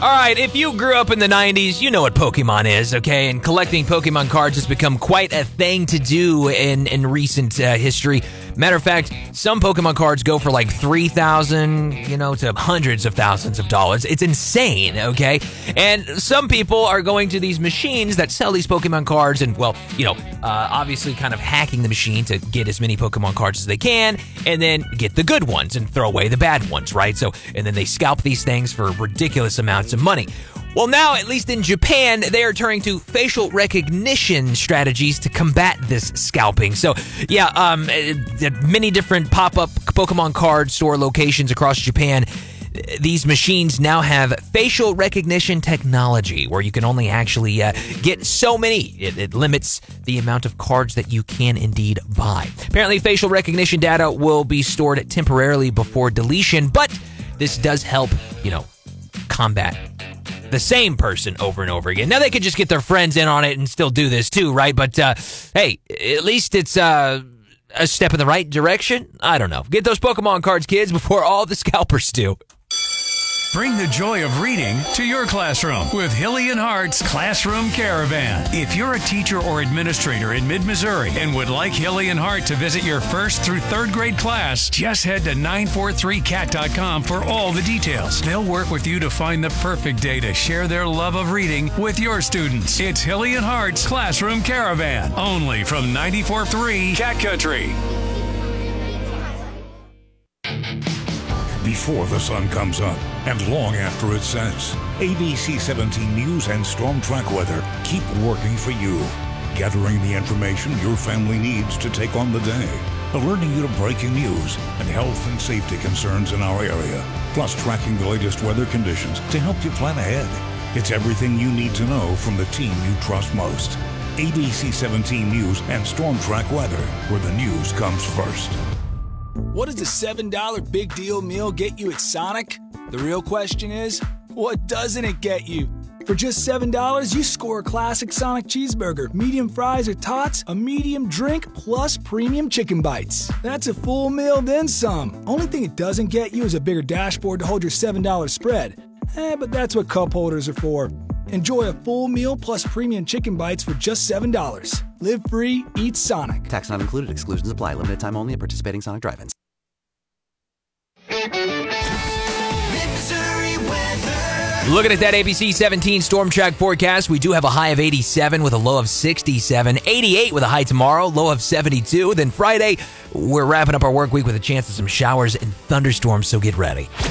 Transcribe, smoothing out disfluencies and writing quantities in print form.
All right, if you grew up in the 90s, you know what Pokemon is, okay? And collecting Pokemon cards has become quite a thing to do in recent history. Matter of fact, some Pokemon cards go for like $3,000, to hundreds of thousands of dollars. It's insane, okay? And some people are going to these machines that sell these Pokemon cards and, obviously kind of hacking the machine to get as many Pokemon cards as they can and then get the good ones and throw away the bad ones, right? And then they scalp these things for ridiculous amounts of money. Well, now, at least in Japan, they are turning to facial recognition strategies to combat this scalping. So, many different pop-up Pokemon card store locations across Japan. These machines now have facial recognition technology where you can only actually get so many. It limits the amount of cards that you can indeed buy. Apparently, facial recognition data will be stored temporarily before deletion, but this does help, combat the same person over and over again. Now, they could just get their friends in on it and still do this too, right? But, hey, at least it's a step in the right direction. I don't know. Get those Pokemon cards, kids, before all the scalpers do. Bring the joy of reading to your classroom with Hillian Hart's Classroom Caravan. If you're a teacher or administrator in mid-Missouri and would like Hillian Hart to visit your 1st through 3rd grade class, just head to 943cat.com for all the details. They'll work with you to find the perfect day to share their love of reading with your students. It's Hillian Hart's Classroom Caravan, only from 94.3 Cat Country. Before the sun comes up and long after it sets, ABC 17 News and Storm Track Weather keep working for you, gathering the information your family needs to take on the day, alerting you to breaking news and health and safety concerns in our area, plus tracking the latest weather conditions to help you plan ahead. It's everything you need to know from the team you trust most. ABC 17 News and Storm Track Weather, where the news comes first. What does the $7 Big Deal Meal get you at Sonic? The real question is, what doesn't it get you? For just $7, you score a classic Sonic cheeseburger, medium fries or tots, a medium drink, plus premium chicken bites. That's a full meal, then some. Only thing it doesn't get you is a bigger dashboard to hold your $7 spread. But that's what cup holders are for. Enjoy a full meal plus premium chicken bites for just $7. Live free, eat Sonic. Tax not included. Exclusions apply. Limited time only at participating Sonic drive-ins. Looking at that ABC 17 Storm Track forecast, we do have a high of 87 with a low of 67, 88 with a high tomorrow, low of 72. Then Friday, we're wrapping up our work week with a chance of some showers and thunderstorms, so get ready.